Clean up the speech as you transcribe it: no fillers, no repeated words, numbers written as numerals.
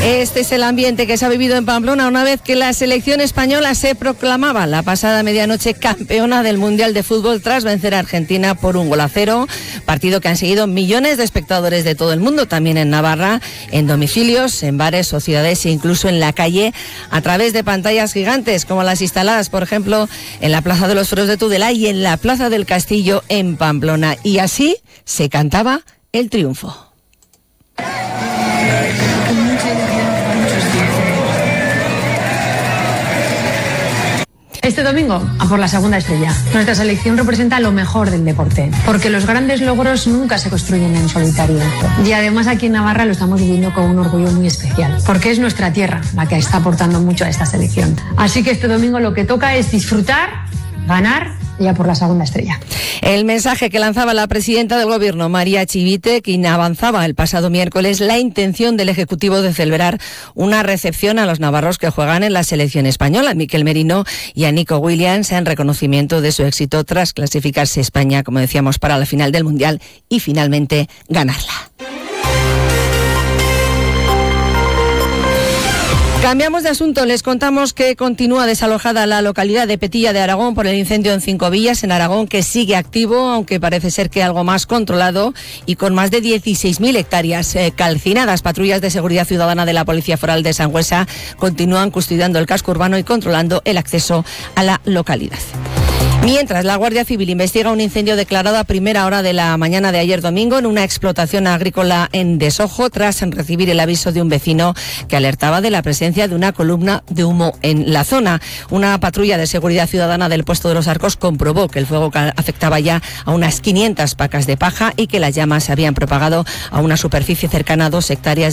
Este es el ambiente que se ha vivido en Pamplona una vez que la selección española se proclamaba la pasada medianoche campeona del Mundial de Fútbol tras vencer a Argentina por 1-0, partido que han seguido millones de espectadores de todo el mundo, también en Navarra, en domicilios, en bares, sociedades e incluso en la calle, a través de pantallas gigantes como las instaladas, por ejemplo, en la Plaza de los Toros de Tudela y en la Plaza del Castillo en Pamplona. Y así se cantaba el triunfo. Este domingo, a por la segunda estrella. Nuestra selección representa lo mejor del deporte, porque los grandes logros nunca se construyen en solitario. Y además aquí en Navarra lo estamos viviendo con un orgullo muy especial, porque es nuestra tierra la que está aportando mucho a esta selección. Así que este domingo lo que toca es disfrutar, ganar y a por la segunda estrella. El mensaje que lanzaba la presidenta del Gobierno, María Chivite, quien avanzaba el pasado miércoles la intención del Ejecutivo de celebrar una recepción a los navarros que juegan en la selección española, Miquel Merino y a Nico Williams, en reconocimiento de su éxito tras clasificarse España, como decíamos, para la final del Mundial y finalmente ganarla. Cambiamos de asunto, les contamos que continúa desalojada la localidad de Petilla de Aragón por el incendio en Cinco Villas, en Aragón, que sigue activo, aunque parece ser que algo más controlado y con más de 16.000 hectáreas calcinadas. Patrullas de seguridad ciudadana de la Policía Foral de Sangüesa continúan custodiando el casco urbano y controlando el acceso a la localidad. Mientras, la Guardia Civil investiga un incendio declarado a primera hora de la mañana de ayer domingo en una explotación agrícola en Desojo, tras recibir el aviso de un vecino que alertaba de la presencia de una columna de humo en la zona. Una patrulla de seguridad ciudadana del puesto de los Arcos comprobó que el fuego afectaba ya a unas 500 pacas de paja y que las llamas se habían propagado a una superficie cercana a 2 hectáreas